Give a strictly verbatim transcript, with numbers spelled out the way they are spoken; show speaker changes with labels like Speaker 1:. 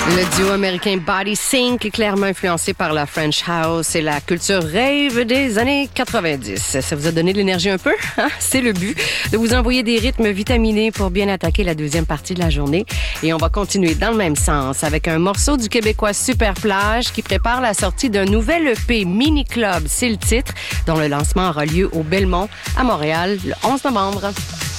Speaker 1: Le duo américain Body Sync est clairement influencé par la French House et la culture rave des années quatre-vingt-dix. Ça vous a donné de l'énergie un peu? Hein? C'est le but, de vous envoyer des rythmes vitaminés pour bien attaquer la deuxième partie de la journée. Et on va continuer dans le même sens avec un morceau du Québécois Super Plage qui prépare la sortie d'un nouvel E P Mini Club, c'est le titre, dont le lancement aura lieu au Belmont à Montréal le onze novembre.